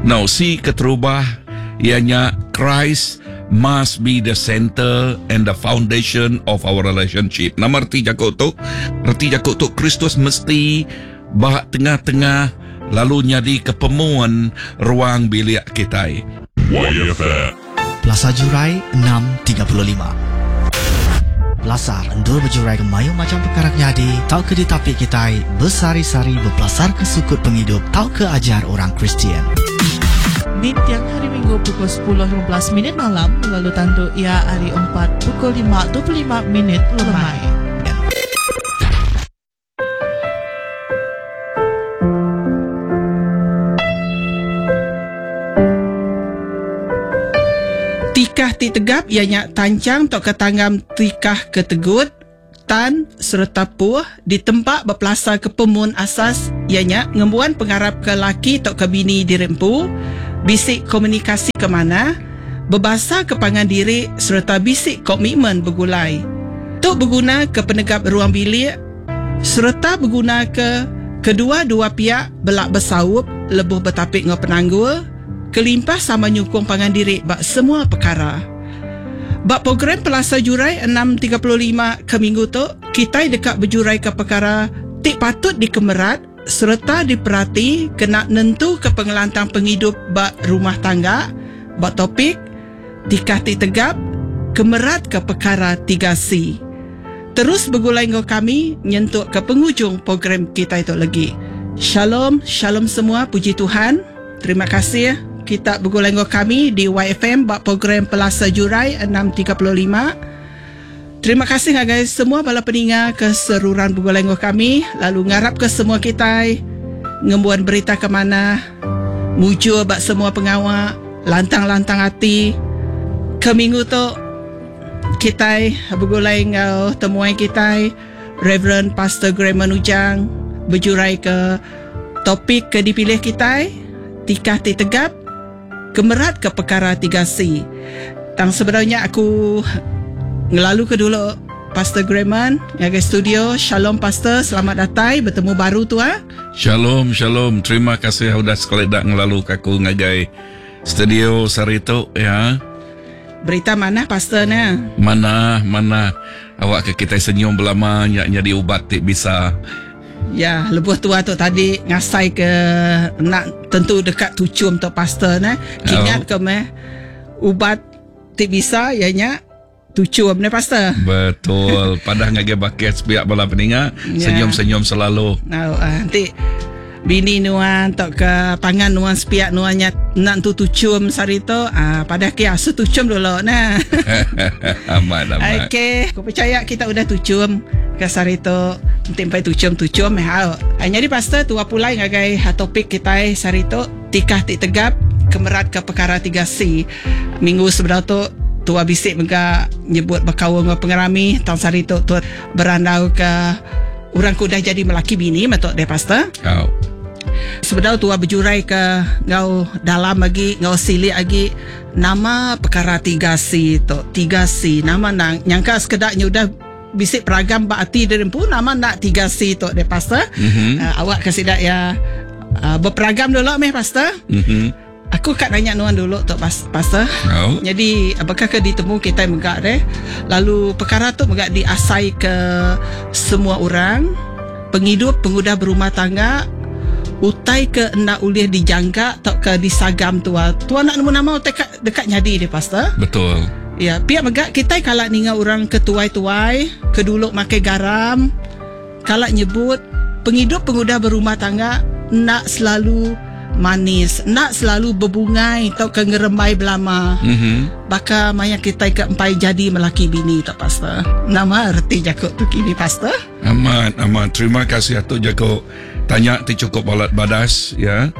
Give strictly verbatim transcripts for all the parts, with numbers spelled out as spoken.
Now, si keterubah ianya Christ must be the center and the foundation of our relationship. Nama erti jakut tu, erti jakut tu Kristus mesti bah tengah-tengah lalu nyadi kepemuan ruang bilik kita. Y F M Plaza Jurai enam tiga puluh lima. Belasar endur berjurai ke mayu macam perkara nyadi, tau ke ditapik kita bersari-sari berpelasar ke sukut penghidup, tau ke ajar orang Kristian. Di tiang hari Minggu pukul sepuluh lima belas minit malam, lalu tandu ia hari empat pukul lima dua puluh lima minit lemai. Tikah ti tegap ianya tancang tok ketanggam tikah ketegut tan serta puh di tempat berpelasar ke pemun asas ianya ngembuan pengharap ke laki tok ke bini dirempu bisik komunikasi ke mana berbahasa ke pangan diri serta bisik komitmen bergulai tok berguna ke penegap ruang bilik serta berguna ke kedua-dua pihak belak bersaup lebuh bertapik ngau penanggul kelimpah sama nyukung pangan diri bak semua perkara. Bak program Plaza Jurai enam tiga puluh lima ke minggu tu, kita dekat berjurai ke perkara tik patut dikemerat serta diperhati kena nentu ke pengelantang penghidup bak rumah tangga, bak topik tikah tik tegap, kemerat ke perkara tiga C. Terus bergulai dengan kami nyentuk ke penghujung program kita itu lagi. Shalom, shalom semua, puji Tuhan. Terima kasih kita bergulai dengan kami di Y F M bak program Plaza Jurai enam tiga puluh lima. Terima kasih guys semua bala pendengar keseruan bergulai dengan kami, lalu ngarap ke semua kita ngembuan berita ke mana mujur bak semua pengawal lantang-lantang hati ke minggu tu kita bergulai dengan temuan kita Reverend Pastor Graham Manujang berjurai ke topik ke dipilih kita tikah ti tegap kemerat ke perkara tiga C. Tang sebenarnya aku ngelalu ke dulu Pastor Graham yang ke studio. Shalom Pastor, selamat datang bertemu baru tu ah. Shalom, shalom. Terima kasih sudah sekali dak ngelalu aku ngagai studio sarito ya. Berita mana Pastor na? Mana, mana awak ke kita senyum belama nyak nyadi ubat tik bisa. Ya, lebuh tua tu tadi ngasai ke nak tentu dekat tucum tu Pastor na. Kingat ke meh ubat tik bisa ianya tucum ni Pastor. Betul. Padah ngagai baket pihak bala peninga Ya. senyum-senyum selalu. Nah, uh, nanti bini nuan tok ke pangan nuan sepiak nuannya nak tu tucum sarito ah pada kia setucum dulu nah. Aman, aman. Okey, aku percaya kita udah tucum ke sarito tempai tucum-tucum eh hau. Hanya di Pastor tua pulai ngagai topik kita sarito tikah tik tegap kemerat ke perkara tiga C. Minggu sebelah tu tua bisik mega nyebut berkawan dengan pengerami tahun sarito tu berandau ke orang ku dah jadi melaki bini matok deh Pastor. Kau. Sebenarnya tua berjurai ke ngau dalam lagi ngau silik lagi nama perkara tiga C tu tiga C nama nang nyangka sekedarnya udah bisik peragam berarti dari pun nama nak tiga C tu deh Pastor. Mm-hmm. Uh, awak kasih dak ya uh, berperagam dulu meh Pastor. Mm-hmm. Aku kat nanya nuan dulu tu Pastor. Oh. Jadi apakah ke ditemu kita megak deh. Lalu perkara tu megak diasai ke semua orang penghidup pengudah berumah tangga utai ke nak ulih dijangka atau ke disagam tua. Tua nak nemu nama dekat dekat nyadi deh Pastor. Betul. Ya, pihak megak kita kalau ninga orang ketuai-tuai, keduluk makai garam, kalau nyebut penghidup pengudah berumah tangga nak selalu manis, nak selalu berbungai atau ke ngerembai belama. Mm-hmm. Baka maya kita ke empai jadi melaki bini tak Pastor. Nama erti jakut tu kini Pastor. Aman, aman. Terima kasih Atuk Jako. Tanya ti cukup balat badas ya.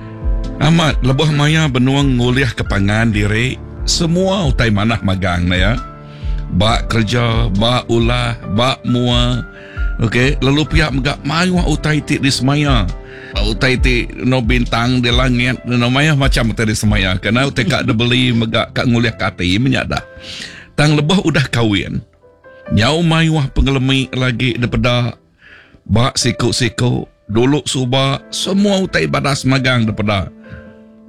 Amat lebah maya benuang nguliah kepangan diri semua utai manah magang na ya. Bak kerja, bak ulah, bak mua. Okey, lalu pihak megak mayu utai ti di semaya. Utai ti no bintang di langit no maya macam utai di semaya. Karena utai kak ada beli megak kak nguliah kati menyada. Tang lebah udah kawin. Nyau mayu pengelemi lagi daripada bak siku-siku dulu subak semua utai badas magang daripada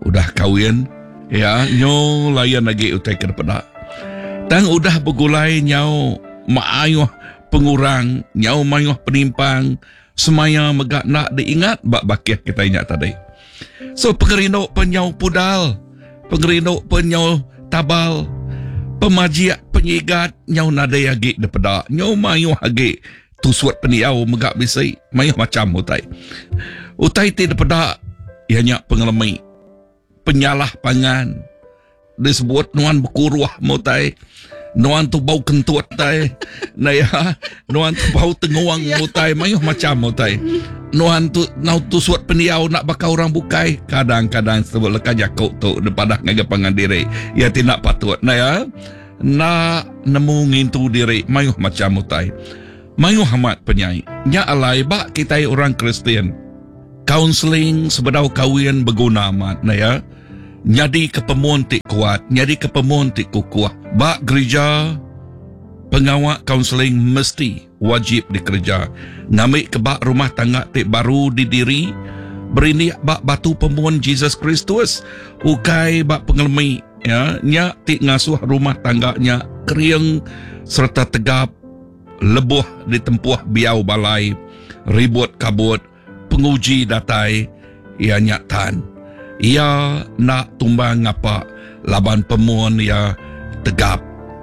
udah kahwin, ya, nyo layan lagi utai ke depan. Tang udah bergulai nyau maayuh pengurang, nyau mayuh penimpang, semaya megak nak diingat bak bakih kita ingat tadi. So pengerindok penyau pudal, pengerindok penyau tabal, pemajiak penyigat nyau nadai agi depada, nyau mayuh agi tusuat peniau megak bisai, mayuh macam utai. Utai ti depada ianya pengelemi, penyalah pangan, disebut nuan berkuruah mutai. Nuan tu bau kentut tai, na ya, nuan tu bau tenguang mutai, mayuh macam mutai. Nuan tu nau tu suat peniau nak bakal orang bukai, kadang-kadang sebut lekat jakuk tu depadah ngaga pangan diri, ya tidak patut, na ya, nak nemu ngintu diri, mayuh macam mutai. Mayuh amat penyai, nya alai bak kita orang Kristian, kaunseling sebedau kawin berguna amat, na ya. Nyadi kepemuan tik kuat, nyadi kepemuan tik kukuah. Bak gereja, pengawak kaunseling mesti wajib dikerja. Ngambil ke bak rumah tangga tik baru didiri, berini bak batu pemuan Jesus Kristus, ukai bak pengelmi, ya, nya tik ngasuh rumah tangganya keriang serta tegap, lebuh di tempuh biau balai, ribut kabut, penguji datai, ia nyatan. Ia nak tumbang apa laban pemuan ia tegap.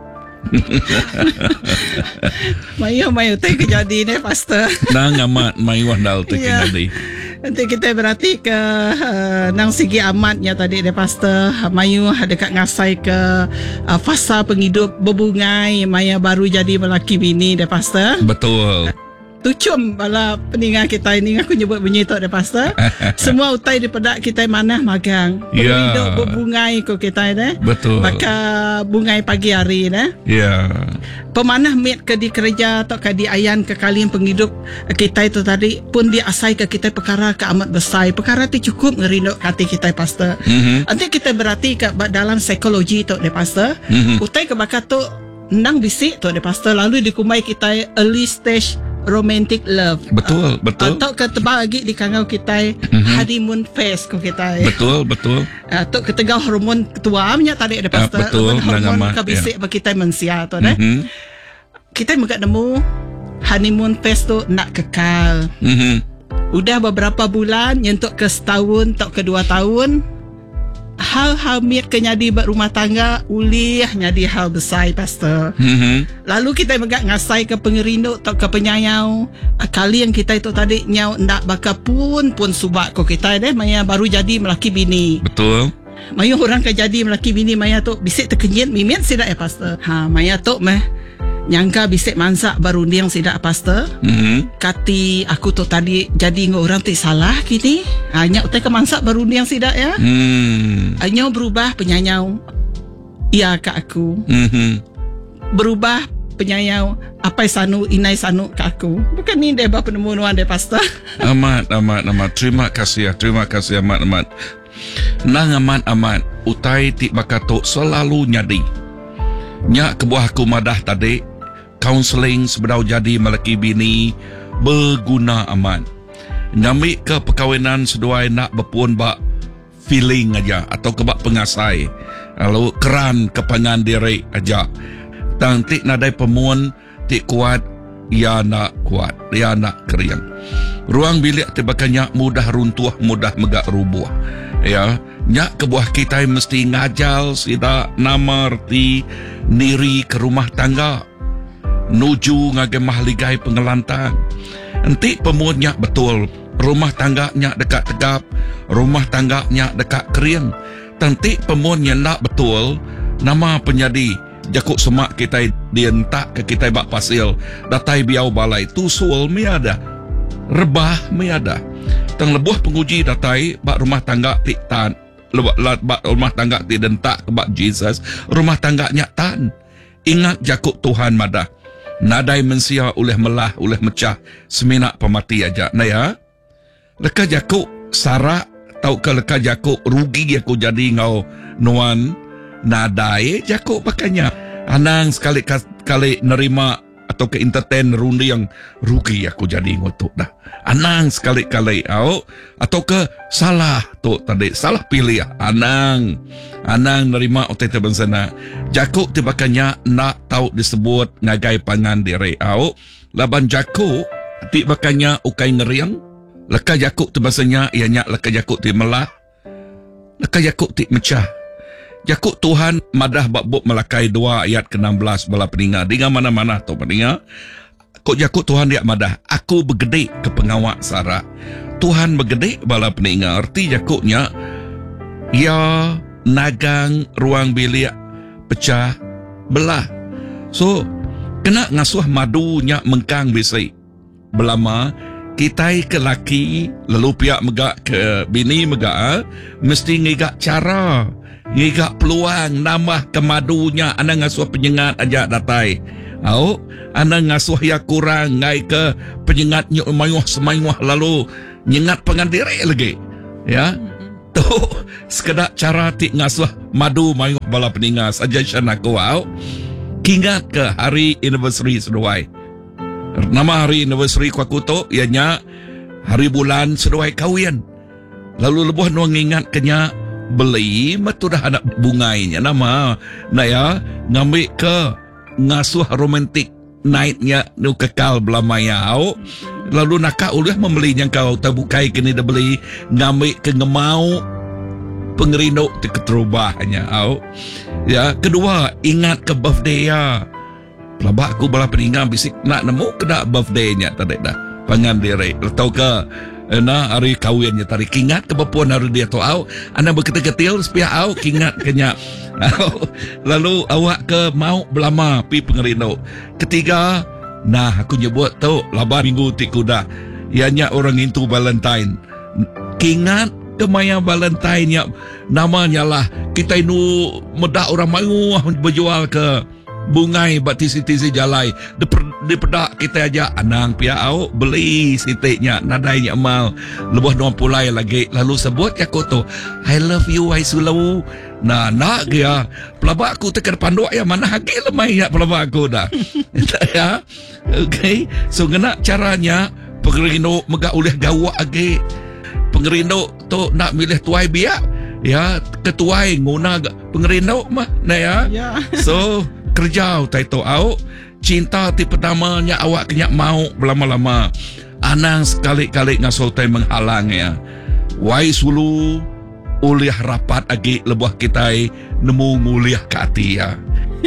Mayu-mayu teh kejadian eh pastor. Nang amat mayu andal teh Ya. kejadi. Nanti kita berarti ke uh, nang segi amatnya tadi deh pastor. Mayu dekat ngasai ke uh, fasa penghidup berbungai maya baru jadi melaki bini deh pastor. Betul. Tucum bala peningat kita ini aku nyebut bunyi tu deh pastor. Semua utai daripada kita manah magang. Ya. Penghidup berbungai ko kita deh. Betul. Maka bungai pagi hari deh. Ya. Pemanah mit ke di kerja atau ke di ayan ke kalian penghidup kita itu tadi pun diasai ke kita perkara ke amat besar. Perkara itu cukup ngerinduk hati kita pastor. Mhm. Nanti kita berarti ke dalam psikologi tu deh pastor. Mhm. Utai ke bakat tu nang bisik tu deh pastor lalu dikumai kita early stage romantic love. Betul, betul. Atau ke tebal lagi di kangau kita Mhm. honeymoon phase ko kita. Betul, betul. Atau ketegau hormon ketua nya tadi ada Ah, pastor. betul, hormon nangama, kabisik ya. Kita mensia tu deh. Mhm. Kita megak nemu honeymoon phase tu nak kekal. Mhm. Udah beberapa bulan nyentuk ke setahun atau ke dua tahun. Hal-hal miat ke nyadi berumah tangga ulih nyadi hal besar pastor. Mhm. Lalu kita megak ngasai ke pengerinduk atau ke penyayau. Kali yang kita itu tadi nyau nak bakal pun pun subak ko kita deh maya baru jadi melaki bini. Betul. Maya orang ke jadi melaki bini maya tu bisik terkenyit mimian sidak ya pastor. Ha maya tu meh nyangka bisik mansak baru niang sidak pastor. Mhm. Kati aku tu tadi jadi ngau orang ti salah kini. Hanya utai ke mansak baru niang sidak ya. Hmm. Hanya berubah penyayau. Iya ke aku. Mhm. Berubah penyayau apa sanu inai sanu ke aku. Bukan ni deh bapa penemuan deh pastor. Amat, amat, amat. Terima kasih ya, terima kasih amat, amat. Nang amat, amat. Utai ti bakato selalu nyadi. Nyak kebuah aku madah tadi. Kaunseling sebedau jadi melaki bini berguna amat. Nyamik ke perkahwinan seduai nak berpuan bak feeling aja atau kebak pengasai. Lalu keran kepangan diri aja. Dan tik nadai pemuan tik kuat, ia nak kuat, ia nak keriang. Ruang bilik tibakannya mudah runtuh, mudah megak rubuh. Ya, nyak kebuah kita mesti ngajal sida nama reti niri ke rumah tangga. Nuju ngagemah ligai pengelantang. Nanti pemuannya betul. Rumah tangganya dekat tegap. Rumah tangganya dekat kering. Nanti pemuannya nak betul. Nama penyadi. Jakuk semak kita dientak ke kita bak pasil. Datai biau balai. Tusul mi ada. Rebah mi ada. Tang lebuh penguji datai bak rumah tangga tik tan. Lebak bak rumah tangga tik dentak ke bak Jesus. Rumah tangganya tan. Ingat jakuk Tuhan madah. Nadai mensia oleh melah, oleh mecah, seminak pemati aja. Nah ya, leka jakuk sarak, tau ke leka jakuk rugi aku jadi ngau nuan, nadai jakuk pakainya. Anang sekali kali nerima atau ke entertain rundi yang rugi aku jadi ngotok dah. Anang sekali-kali au atau ke salah tu tadi salah pilih anang anang nerima otai tebansana jakuk tibakanya nak tahu disebut ngagai pangan diri au laban jakuk tibakanya ukai ngeriang leka jakuk tebasanya ianya leka jakuk ti melah leka jakuk ti mecah jakuk Tuhan madah bab melakai dua ayat ke enam belas bala peninga dengan mana-mana tu peninga kok jakuk Tuhan dia madah aku bergede ke pengawak Sarah Tuhan bergede bala peninga arti jakuknya ya nagang ruang bilik pecah belah so kena ngasuh madunya mengkang bisi belama kita ke laki lalu pihak megak ke bini megak mesti ngigak cara ngigak peluang nambah ke madunya anda ngasuh penyengat aja datai au anda ngasuh ya kurang ngai ke penyengatnya mayuh semayuh lalu nyengat pengandiri lagi ya tu sekedar cara ti ngasuh madu mayuh bala peninga saja syanaku au kingat ke hari anniversary seduai nama hari anniversary ku aku tu ianya hari bulan seduai kahwin lalu lebuh nuang ingat kenya beli matu dah anak bungainya nama na ya ngambil ke ngasuh romantik nightnya nu kekal belamaya au lalu nak ulah membelinya kau tabukai kini dah beli ngambil ke ngemau pengerino te keterubahnya au ya kedua ingat ke birthday ya pelabak aku bala peninga bisik nak nemu kena birthday nya tadi dah pangan diri atau ke na hari kawinnya tadi kingat ke bapuan hari dia tu au anda berketil-ketil supaya au kingat kenya lalu awak ke mau belama pi pengerino ketiga nah aku nyebut tu labar minggu ti kuda ianya orang itu Valentine kingat ke maya Valentine nya namanya lah kita inu medak orang mayu berjual ke bungai batisi-tisi jalai di pedak kita aja anang pia au beli sitiknya nadainya mal lebuh dua pulai lagi lalu sebut ya koto I love you I sulau nah nak dia pelabak aku tekan panduk ya mana hagi lemai ya pelabak aku dah ya okay so ngena caranya pengerino megak ulih gawak agi pengerino tu nak milih tuai biak ya ketuai nguna pengerino mah nah ya Ya. so kerja utai to au cinta ti pertamanya awak kenyak mau berlama-lama anang sekali-kali ngasuh tai menghalangnya wai sulu uliah rapat agi lebuh kita nemu nguliah ke hati ya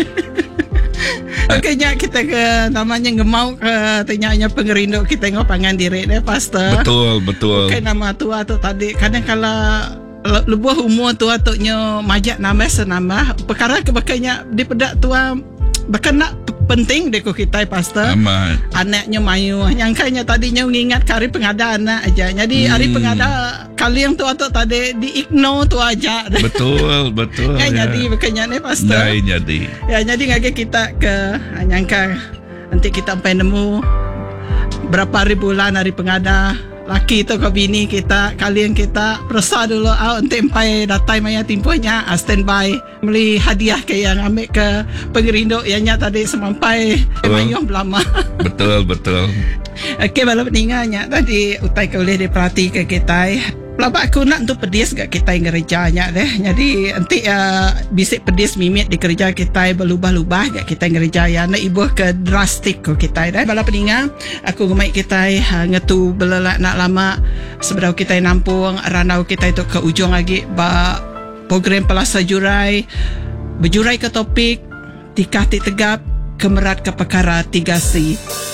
Kayaknya kita ke namanya ngemau ke tanyanya pengerindu kita ngop pangan diri deh pastor. betul betul Bukan nama tua tu tadi kadang kalau le- lebuh umur tua tu nyo majak nama senama perkara kebakanya di pedak tua bahkan nak p- penting deko kita pastor amat anaknya mayu nyangkanya tadinya ngingat kari pengada anak aja jadi Hmm. hari pengada kali yang tua tu tadi di ignore tu aja betul betul kan ya. jadi bukannya nih pastor Nah, jadi ya jadi ngage kita ke nyangka nanti kita sampai nemu berapa hari bulan hari pengada laki tu ke bini kita kalian kita persa dulu ah nanti sampai datai maya timpunya ah, standby beli hadiah ke yang ambil ke pengerindo ianya tadi semampai Oh. mayong belama betul betul okey bala peninganya tadi utai ke boleh diperhati ke kita Pelabak aku nak untuk pedis gak kita yang gerejanya deh. Jadi nanti uh, bisik pedis mimit di kerja kita berlubah-lubah gak kita yang gereja ya. Nak ibuh ke drastik ko kita deh. Bala peninga aku gemai kita uh, ngetu belelak nak lama seberau kita nampung ranau kita itu ke ujung lagi ba program pelasa jurai berjurai ke topik tikah ti tegap kemerat ke perkara tiga C.